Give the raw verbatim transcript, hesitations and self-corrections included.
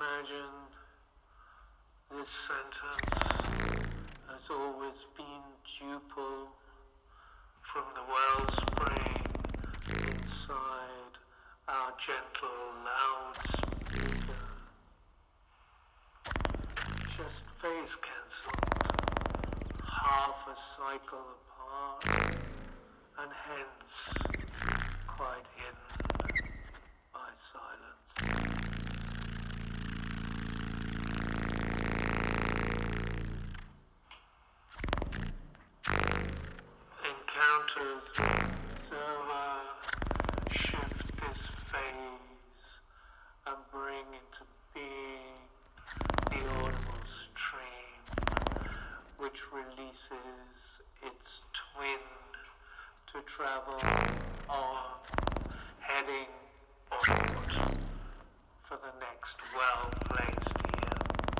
imagine this sentence has always been duple from the wellspring inside our gentle loudspeaker. Just phase cancelled, half a cycle apart, and hence quite hidden by silence. Encounters with observer shift this phase and bring into being the audible stream, which releases its twin to travel on, heading onward for the next well-played